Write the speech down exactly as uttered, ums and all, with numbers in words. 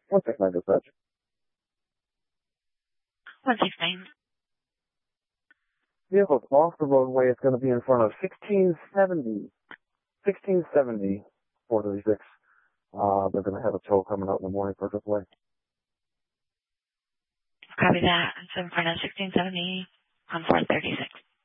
One six nine dispatch. One six nine. Vehicle's off the roadway. It's going to be in front of sixteen seventy. sixteen seventy, four thirty-six. Uh, they're going to have a tow coming out in the morning for triple A. Copy that. It's in front of sixteen seventy on four thirty-six.